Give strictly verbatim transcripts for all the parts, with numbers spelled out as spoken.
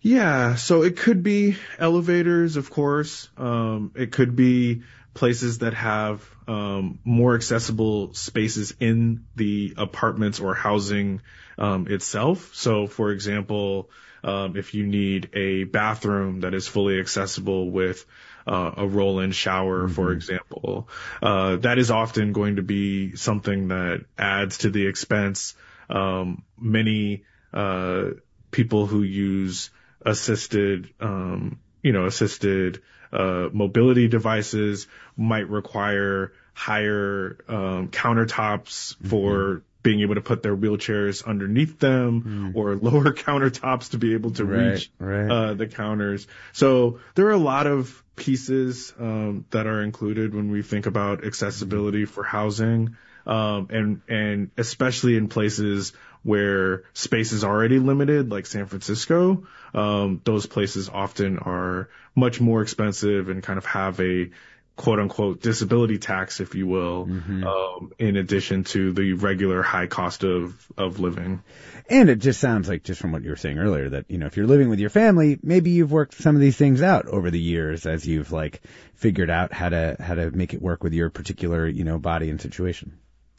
Yeah, so it could be elevators, of course. Um, it could be places that have um, more accessible spaces in the apartments or housing um, itself. So, for example, um, if you need a bathroom that is fully accessible with uh, a roll-in shower, for Mm-hmm. example, uh, that is often going to be something that adds to the expense. Um, many uh, people who use assisted, um, you know, assisted uh, mobility devices might require higher um, countertops Mm-hmm. for being able to put their wheelchairs underneath them, Mm. or lower countertops to be able to Right, reach right. uh, the counters. So there are a lot of pieces um, that are included when we think about accessibility Mm-hmm. for housing. Um, and, and especially in places where space is already limited, like San Francisco, um, those places often are much more expensive and kind of have a quote unquote disability tax, if you will, Mm-hmm. um, in addition to the regular high cost of, of living. And it just sounds like, just from what you were saying earlier, that, you know, if you're living with your family, maybe you've worked some of these things out over the years as you've like figured out how to, how to make it work with your particular, you know, body and situation.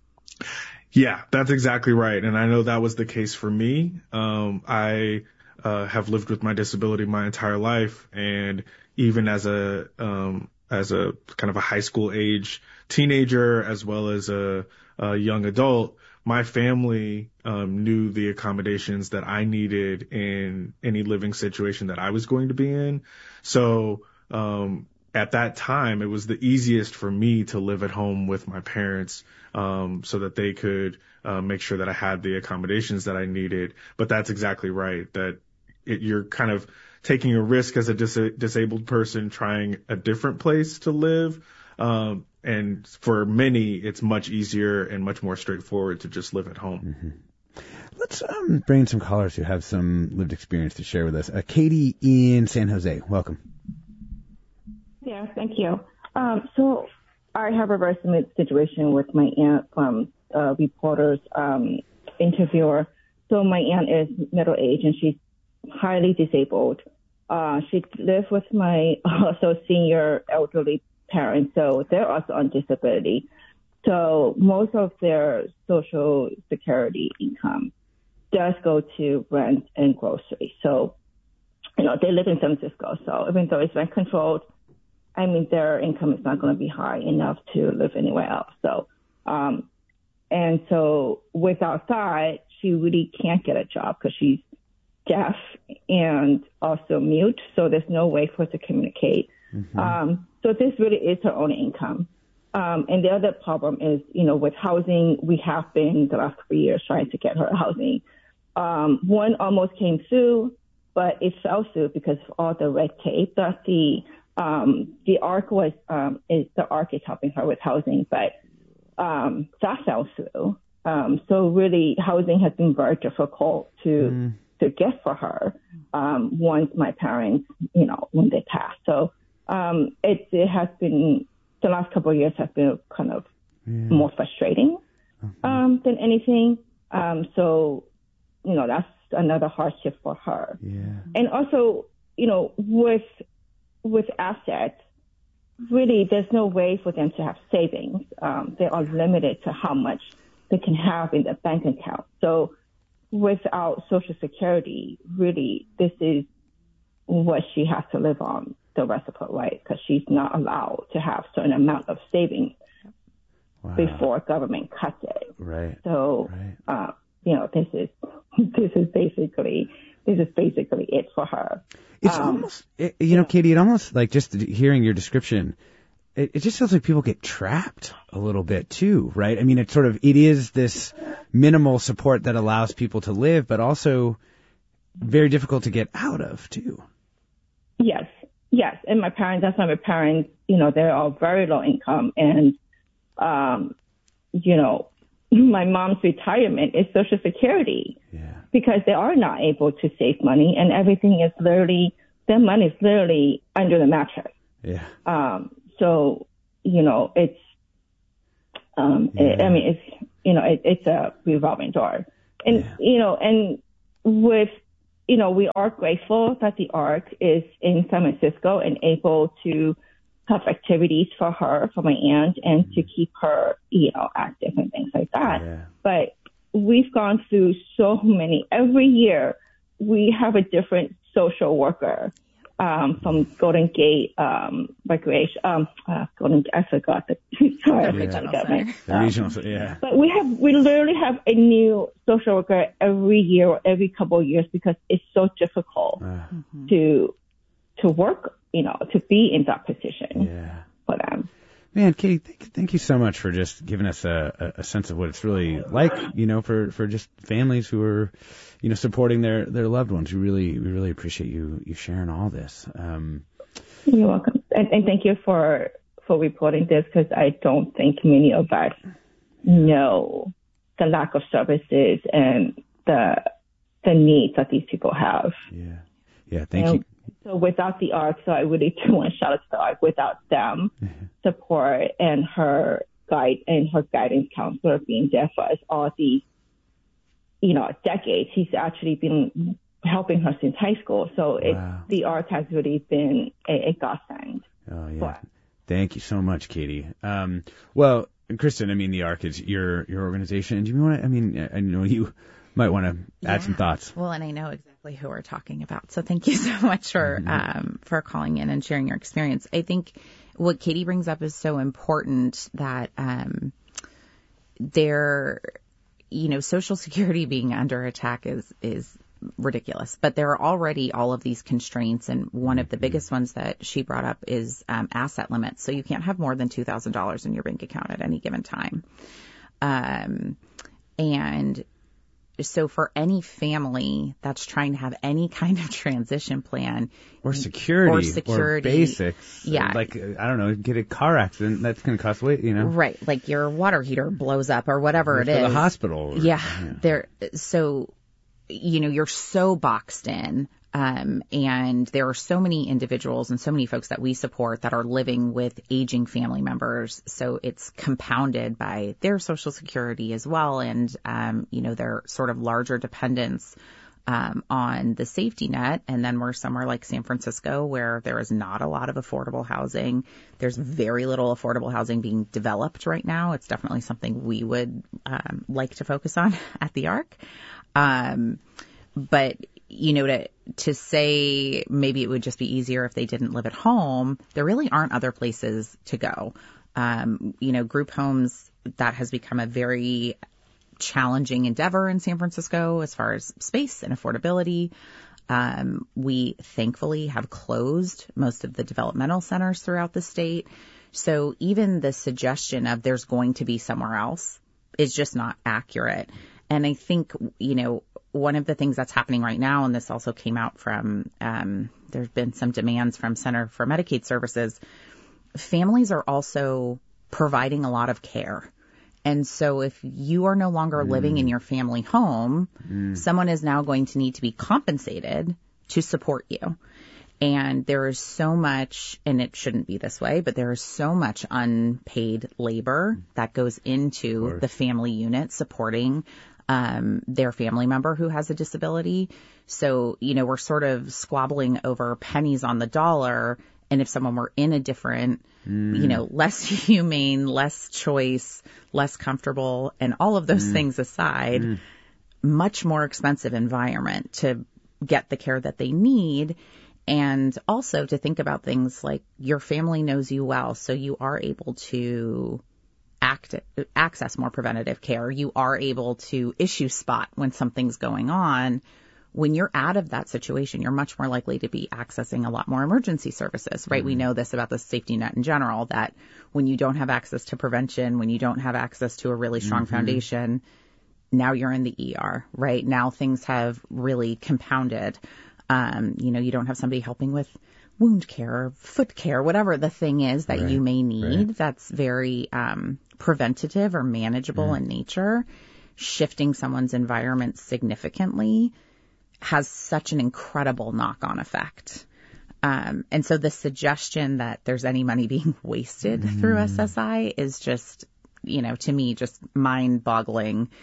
Yeah, that's exactly right. And I know that was the case for me. Um, I uh, have lived with my disability my entire life. And even as a, um, as a kind of a high school age teenager, as well as a, a young adult, my family um, knew the accommodations that I needed in any living situation that I was going to be in. So, um, at that time, it was the easiest for me to live at home with my parents, um, so that they could uh, make sure that I had the accommodations that I needed. But that's exactly right, that it, you're kind of taking a risk as a dis- disabled person trying a different place to live. Um, and for many, it's much easier and much more straightforward to just live at home. Mm-hmm. Let's um, bring in some callers who have some lived experience to share with us. Uh, Katie in San Jose, welcome. Yeah, thank you. Um, so I have a very similar situation with my aunt from uh, reporter's um, interviewer. So my aunt is middle aged and she's highly disabled. Uh, she lives with my also senior elderly parents, so they're also on disability. So most of their social security income does go to rent and groceries. So, you know, they live in San Francisco, so even though it's rent controlled, I mean, their income is not going to be high enough to live anywhere else. So, um, and so without that, she really can't get a job because she's deaf and also mute. So there's no way for her to communicate. Mm-hmm. Um, so this really is her own income. Um, and the other problem is, you know, with housing, we have been the last couple of years trying to get her housing. Um, one almost came through, but it fell through because of all the red tape that the Um, the A R C was, um, is the A R C is helping her with housing, but, um, that fell through. Um, so really housing has been very difficult to, mm. to get for her, um, once my parents, you know, when they passed. So, um, it, it has been, the last couple of years have been kind of yeah. more frustrating, uh-huh. um, than anything. Um, so, you know, that's another hardship for her. Yeah. And also, you know, with, with assets, really, there's no way for them to have savings. Um, they are limited to how much they can have in the bank account. So without Social Security, really, this is what she has to live on the rest of her life because she's not allowed to have certain amount of savings wow. before government cuts it. Right. So, right. Uh, you know, this is this is basically this is basically it for her. It's um, almost, it, you know, Katie, it almost like just hearing your description, it, it just feels like people get trapped a little bit too, right? I mean, it's sort of, it is this minimal support that allows people to live, but also very difficult to get out of too. Yes, yes. And my parents, that's why my parents, you know, they're all very low income. And, um, you know, my mom's retirement is Social Security. Yeah. Because they are not able to save money and everything is literally, their money is literally under the mattress. Yeah. Um, so, you know, it's, um, yeah. it, I mean, it's, you know, it, it's a revolving door. And, yeah. you know, and with you know, we are grateful that the ARC is in San Francisco and able to have activities for her, for my aunt, and mm-hmm. to keep her, you know, active and things like that. Yeah. But we've gone through so many. Every year, we have a different social worker um, from Golden Gate um, Recreation. Um, uh, Golden, I forgot the. Sorry, yeah. I forgot the government. The regional, yeah. But we have, we literally have a new social worker every year or every couple of years because it's so difficult uh, to to work, you know, to be in that position yeah. for them. Man, Katie, thank, thank you so much for just giving us a, a sense of what it's really like, you know, for, for just families who are, you know, supporting their, their loved ones. We really, we really appreciate you, you sharing all this. Um, You're welcome. And, and thank you for, for reporting this, because I don't think many of us know the lack of services and the, the needs that these people have. Yeah. Yeah. Thank and, you. So without the ARC, so I really do want to shout out to the ARC, without them support and her guide and her guidance counselor being there for us all these, you know, decades. He's actually been helping her since high school. So it, wow. the ARC has really been a, a godsend. Oh, yeah. Thank you so much, Katie. Um, well, Kristen, I mean, the ARC is your, your organization. Do you want to, I mean, I know you might want to add yeah. some thoughts. Well, and I know exactly who we're talking about. So thank you so much for mm-hmm. um, for calling in and sharing your experience. I think what Katie brings up is so important, that um, there, you know, Social Security being under attack is is ridiculous. But there are already all of these constraints, and one of the biggest ones that she brought up is um, asset limits. So you can't have more than two thousand dollars in your bank account at any given time. Um, and So for any family that's trying to have any kind of transition plan or security or, security, or basics, yeah, like, I don't know, get a car accident, that's going to cost way, you know, right? Like your water heater blows up or whatever it is. For the hospital. Or, yeah, yeah. There. So, you know, you're so boxed in. Um, and there are so many individuals and so many folks that we support that are living with aging family members. So it's compounded by their Social Security as well. And, um, you know, their sort of larger dependence um, on the safety net. And then we're somewhere like San Francisco, where there is not a lot of affordable housing. There's very little affordable housing being developed right now. It's definitely something we would um, like to focus on at the ARC. Um, but you know, to to say maybe it would just be easier if they didn't live at home, there really aren't other places to go. Um, you know, group homes, that has become a very challenging endeavor in San Francisco as far as space and affordability. Um, we thankfully have closed most of the developmental centers throughout the state. So even the suggestion of there's going to be somewhere else is just not accurate. And I think, you know, one of the things that's happening right now, and this also came out from, um, there's been some demands from Center for Medicaid Services, families are also providing a lot of care. And so if you are no longer mm. living in your family home, mm. someone is now going to need to be compensated to support you. And there is so much, and it shouldn't be this way, but there is so much unpaid labor that goes into the family unit supporting um, their family member who has a disability. So, you know, we're sort of squabbling over pennies on the dollar. And if someone were in a different, mm. you know, less humane, less choice, less comfortable, and all of those mm. things aside, mm. much more expensive environment to get the care that they need. And also to think about things like your family knows you well, so you are able to act, access more preventative care. You are able to issue spot when something's going on. When you're out of that situation, you're much more likely to be accessing a lot more emergency services, right? Mm-hmm. We know this about the safety net in general, that when you don't have access to prevention, when you don't have access to a really strong mm-hmm. foundation, now you're in the E R, right? Now things have really compounded. Um, you know, you don't have somebody helping with wound care, foot care, whatever the thing is that right, you may need right. that's very um, preventative or manageable mm. in nature. Shifting someone's environment significantly has such an incredible knock-on effect. Um, and so the suggestion that there's any money being wasted mm. through S S I is just, you know, to me, just mind-boggling.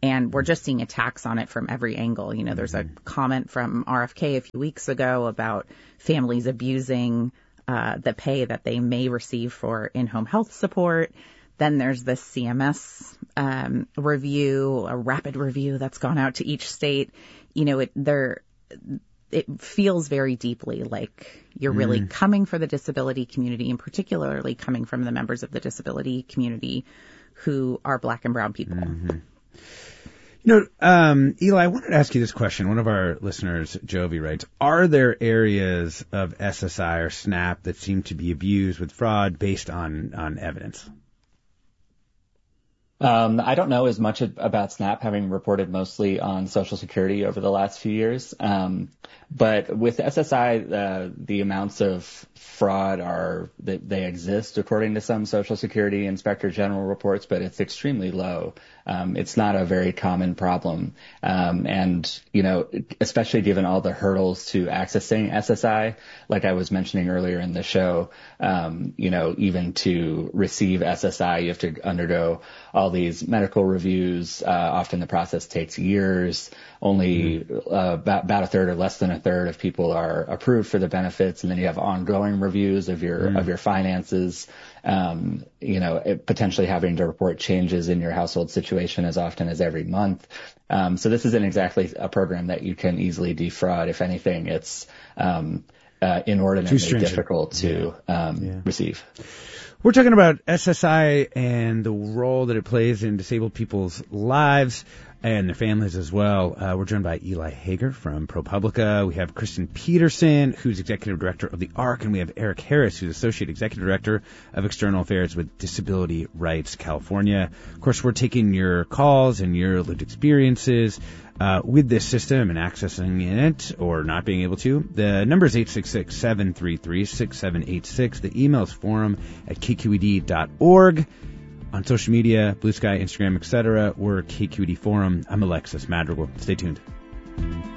And we're just seeing attacks on it from every angle. You know, there's a comment from R F K a few weeks ago about families abusing uh, the pay that they may receive for in-home health support. Then there's this C M S um, review, a rapid review that's gone out to each state. You know, it there it feels very deeply like you're really mm. coming for the disability community, and particularly coming from the members of the disability community who are Black and brown people. Mm-hmm. You know, um, Eli, I wanted to ask you this question. One of our listeners, Jovi, writes, are there areas of S S I or SNAP that seem to be abused with fraud based on, on evidence? Um, I don't know as much about SNAP, having reported mostly on Social Security over the last few years. Um, but with S S I, uh, the amounts of fraud are that they exist according to some Social Security Inspector General reports, but it's extremely low. Um, it's not a very common problem. Um, and, you know, especially given all the hurdles to accessing S S I, like I was mentioning earlier in the show, um, you know, even to receive S S I, you have to undergo all these medical reviews. Uh, often the process takes years. Only mm-hmm. uh, about, about a third or less than a third of people are approved for the benefits. And then you have ongoing reviews of your, mm-hmm. of your finances. Um, you know, it, potentially having to report changes in your household situation as often as every month. Um, so this isn't exactly a program that you can easily defraud. If anything, it's um, uh, inordinately difficult to yeah. Um, yeah. receive. We're talking about S S I and the role that it plays in disabled people's lives and their families as well. Uh, we're joined by Eli Hager from ProPublica. We have Kristen Peterson, who's Executive Director of the A R C, and we have Eric Harris, who's Associate Executive Director of External Affairs with Disability Rights California. Of course, we're taking your calls and your lived experiences uh, with this system and accessing it or not being able to. The number is eight six six, seven three three, six seven eight six. The email is forum at k q e d dot org. On social media, Blue Sky, Instagram, et cetera, we're K Q E D Forum. I'm Alexis Madrigal. Stay tuned.